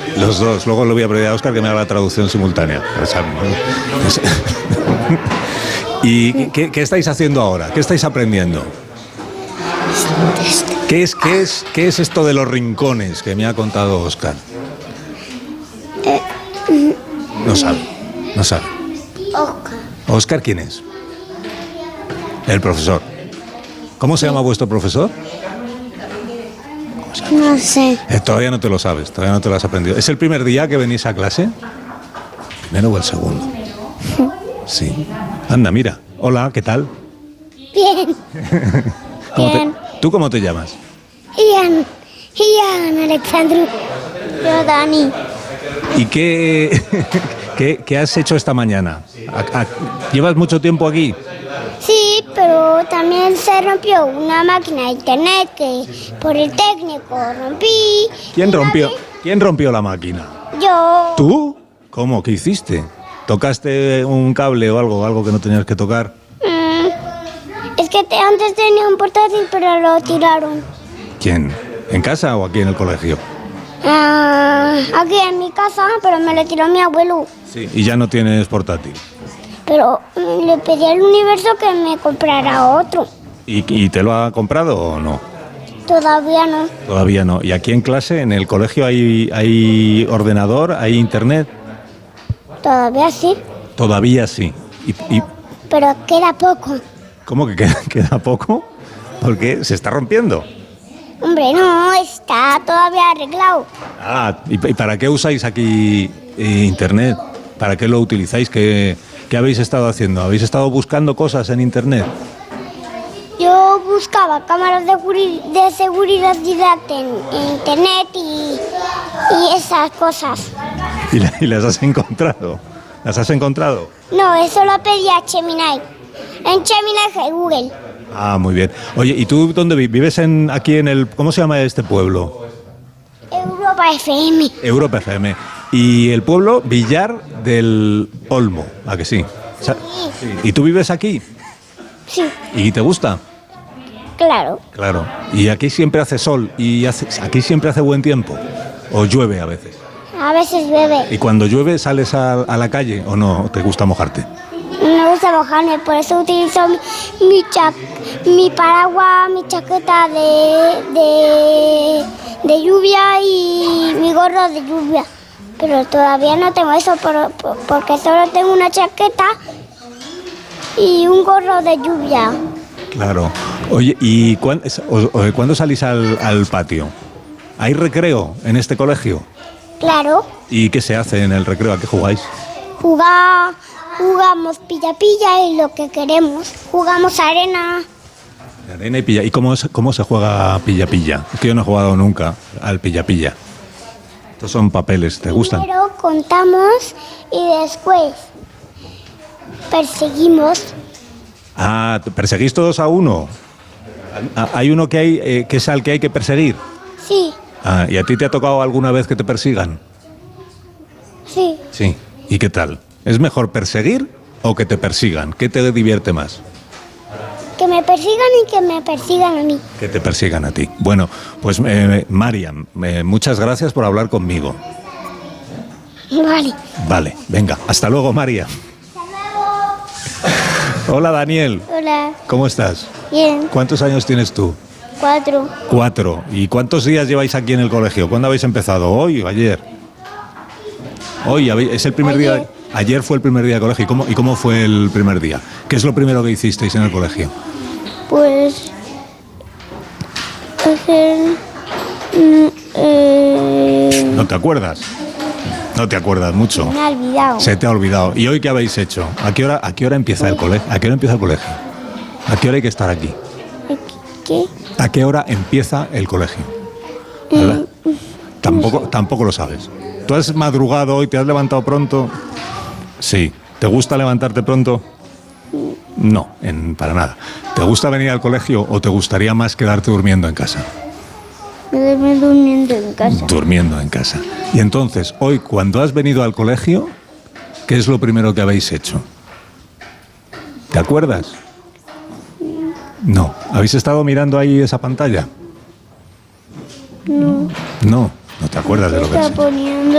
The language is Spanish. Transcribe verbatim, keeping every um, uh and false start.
Los dos. Luego le voy a pedir a Óscar que me haga la traducción simultánea. O sea, ¿y qué, qué estáis haciendo ahora? ¿Qué estáis aprendiendo? ¿Qué es, qué es, qué es esto de los rincones que me ha contado Óscar? No sabe, no sabe. Óscar. ¿Óscar quién es? El profesor. ¿Cómo se llama vuestro profesor? No sé. Eh, todavía no te lo sabes, todavía no te lo has aprendido. ¿Es el primer día que venís a clase? ¿Primero o el segundo? Sí. Anda, mira. Hola, ¿qué tal? Bien. ¿Cómo Bien. te, ¿Tú cómo te llamas? Ian. Ian, Alexandru. Yo, Dani. ¿Y qué, qué, qué has hecho esta mañana? ¿A, a, ¿Llevas mucho tiempo aquí? Sí, pero también se rompió una máquina de internet que por el técnico rompí. ¿Quién rompió, ¿quién rompió la máquina? Yo. ¿Tú? ¿Cómo? ¿Qué hiciste? ¿Tocaste un cable o algo, algo que no tenías que tocar? Mm, es que te, antes tenía un portátil, pero lo tiraron. ¿Quién? ¿En casa o aquí en el colegio? Ah, aquí en mi casa, pero me lo tiró mi abuelo. Sí. ¿Y ya no tienes portátil? Pero mm, le pedí al universo que me comprara otro. ¿Y, ¿Y te lo ha comprado o no? Todavía no. Todavía no. ¿Y aquí en clase, en el colegio, hay, hay ordenador, hay internet? Todavía sí. Todavía sí. ¿Y, y Pero queda poco. cómo que queda, queda poco? Porque se está rompiendo. Hombre, no, está todavía arreglado. Ah, ¿y, y para qué usáis aquí eh, internet? ¿Para qué lo utilizáis? ¿Qué, ¿Qué habéis estado haciendo? ¿Habéis estado buscando cosas en internet? Yo buscaba cámaras de, curi- de seguridad directa en, en internet y, y esas cosas. ¿Y, la- y las has encontrado? ¿Las has encontrado? No, eso lo pedí a Gemini. En Gemini y Google. Ah, muy bien. Oye, ¿y tú dónde vi- vives? En, aquí en el... ¿Cómo se llama este pueblo? Europa F M. Europa F M. Y el pueblo Villar del Olmo, ¿a que sí? O sea, ¿y tú vives aquí? Sí, ¿Y te gusta? claro. Claro. ¿Y aquí siempre hace sol? ¿Y hace, aquí siempre hace buen tiempo? ¿O llueve a veces? A veces bebe. ¿Y cuando llueve sales a, a la calle o no te gusta mojarte? Me gusta mojarme, por eso utilizo mi, mi, cha- mi paraguas, mi chaqueta de, de, de lluvia y mi gorro de lluvia. Pero todavía no tengo eso por- por- porque solo tengo una chaqueta y un gorro de lluvia. Claro. Oye, ¿y cuán- es- o- o- cuándo salís al, al patio? ¿Hay recreo en este colegio? Claro, ¿Y qué se hace en el recreo? ¿A qué jugáis? jugar, jugamos pilla-pilla y lo que queremos. Jugamos arena. Arena y pilla. ¿Y cómo, es- cómo se juega pilla-pilla? Es que yo no he jugado nunca al pilla-pilla. Estos son papeles, ¿te gustan? Primero contamos y después perseguimos. Ah, ¿perseguís todos a uno? Ah, ¿hay uno que, hay, eh, que es al que hay que perseguir? Sí, Ah, ¿y a ti te ha tocado alguna vez que te persigan? sí. Sí. ¿Y qué tal? ¿Es mejor perseguir o que te persigan? ¿Qué te divierte más? Que me persigan y que me persigan a mí. Que te persigan a ti. Bueno, pues eh, Mariam, eh, muchas gracias por hablar conmigo. Vale. Vale, venga, hasta luego, María. Hola, Daniel. Hola. ¿Cómo estás? Bien. ¿Cuántos años tienes tú? Cuatro. Cuatro. ¿Y cuántos días lleváis aquí en el colegio? ¿Cuándo habéis empezado? ¿Hoy o ayer? Hoy, habéis- es el primer Ayer. día. Ayer fue el primer día de colegio. ¿Y cómo, ¿Y cómo fue el primer día? ¿Qué es lo primero que hicisteis en el colegio? Pues hacer mm, eh, ¿No te acuerdas? No te acuerdas mucho. me ha olvidado. Se te ha olvidado. ¿Y hoy qué habéis hecho? ¿A qué hora, a qué hora empieza el colegio? ¿A qué hora empieza el colegio? ¿A qué hora hay que estar aquí? ¿Qué? ¿A qué hora empieza el colegio? ¿Verdad? Tampoco, tampoco lo sabes. ¿Tú has madrugado hoy? ¿Te has levantado pronto? Sí. ¿Te gusta levantarte pronto? No, en, para nada. ¿Te gusta venir al colegio o te gustaría más quedarte durmiendo en casa? Me duermo durmiendo en casa. Durmiendo en casa. Y entonces, hoy, cuando has venido al colegio, ¿qué es lo primero que habéis hecho? ¿Te acuerdas? No. ¿Habéis estado mirando ahí esa pantalla? No. No, no te acuerdas de lo que Está es. poniendo